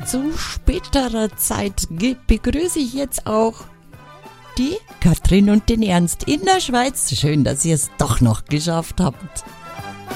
zu späterer Zeit begrüße ich jetzt auch die Katrin und den Ernst in der Schweiz. Schön, dass ihr es doch noch geschafft habt.